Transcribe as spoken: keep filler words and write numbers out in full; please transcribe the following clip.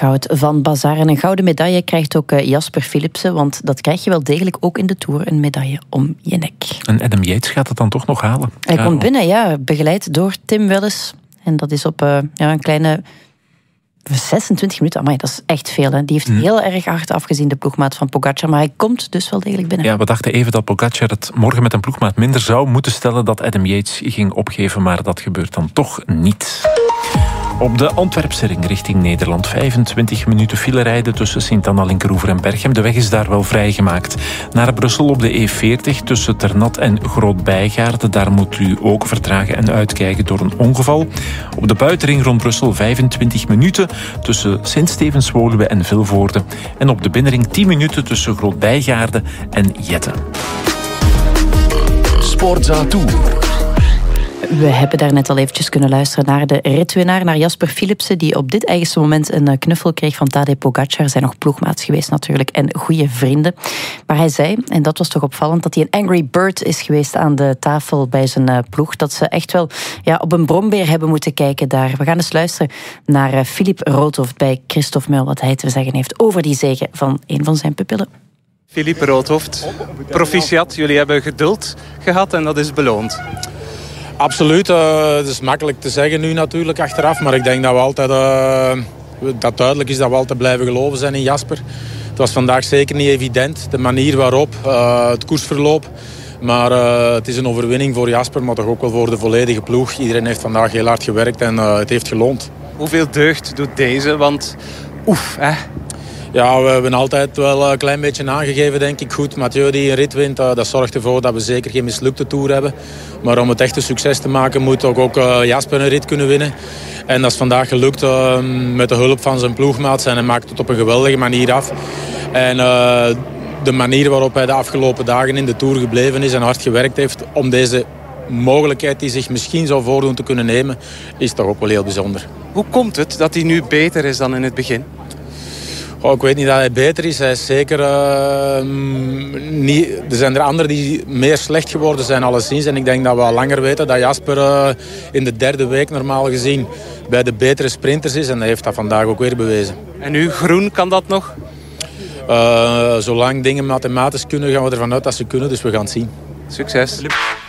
goud van Bazaar. En een gouden medaille krijgt ook Jasper Philipsen, want dat krijg je wel degelijk ook in de Tour, een medaille om je nek. En Adam Yates gaat het dan toch nog halen? Hij ja, komt binnen, ja, begeleid door Tim Welles. En dat is op uh, ja, een kleine zesentwintig minuten. Amai, dat is echt veel. Hè. Die heeft hmm. heel erg hard afgezien, de ploegmaat van Pogacar. Maar hij komt dus wel degelijk binnen. Ja, we dachten even dat Pogacar het morgen met een ploegmaat minder zou moeten stellen, dat Adam Yates ging opgeven, maar dat gebeurt dan toch niet. Op de Antwerpse ring richting Nederland. vijfentwintig minuten file rijden tussen Sint-Anna, Linkeroever en Berchem. De weg is daar wel vrijgemaakt. Naar Brussel op de E veertig tussen Ternat en Groot-Bijgaarde. Daar moet u ook vertragen en uitkijken door een ongeval. Op de buitenring rond Brussel vijfentwintig minuten tussen Sint-Stevens-Woluwe en Vilvoorde. En op de binnenring tien minuten tussen Groot-Bijgaarde en Jette. Sportza Tour. We hebben daar net al eventjes kunnen luisteren naar de ritwinnaar, naar Jasper Philipsen, die op dit eigenste moment een knuffel kreeg van Tadej Pogacar. Zijn nog ploegmaats geweest natuurlijk en goede vrienden. Maar hij zei, en dat was toch opvallend, dat hij een angry bird is geweest aan de tafel bij zijn ploeg. Dat ze echt wel ja, op een brombeer hebben moeten kijken daar. We gaan eens luisteren naar Philippe Roodhoft bij Christophe Meul, wat hij te zeggen heeft over die zege van een van zijn pupillen. Philippe Roodhoft, proficiat. Jullie hebben geduld gehad en dat is beloond. Absoluut. Uh, het is makkelijk te zeggen nu natuurlijk achteraf. Maar ik denk dat we altijd uh, dat duidelijk is dat we altijd blijven geloven zijn in Jasper. Het was vandaag zeker niet evident. De manier waarop, uh, het koersverloop. Maar uh, het is een overwinning voor Jasper, maar toch ook wel voor de volledige ploeg. Iedereen heeft vandaag heel hard gewerkt en uh, het heeft geloond. Hoeveel deugd doet deze? Want oef, hè? Ja, we hebben altijd wel een klein beetje aangegeven, denk ik. Goed, Mathieu die een rit wint, dat zorgt ervoor dat we zeker geen mislukte Tour hebben. Maar om het echt een succes te maken, moet ook, ook Jasper een rit kunnen winnen. En dat is vandaag gelukt uh, met de hulp van zijn ploegmaats. En hij maakt het op een geweldige manier af. En uh, de manier waarop hij de afgelopen dagen in de Tour gebleven is en hard gewerkt heeft om deze mogelijkheid die zich misschien zou voordoen te kunnen nemen, is toch ook wel heel bijzonder. Hoe komt het dat hij nu beter is dan in het begin? Oh, ik weet niet dat hij beter is. Hij is zeker uh, niet... Er zijn er anderen die meer slecht geworden zijn alleszins. En ik denk dat we al langer weten dat Jasper uh, in de derde week normaal gezien bij de betere sprinters is. En hij heeft dat vandaag ook weer bewezen. En nu groen, kan dat nog? Uh, zolang dingen mathematisch kunnen, gaan we ervan uit dat ze kunnen. Dus we gaan het zien. Succes.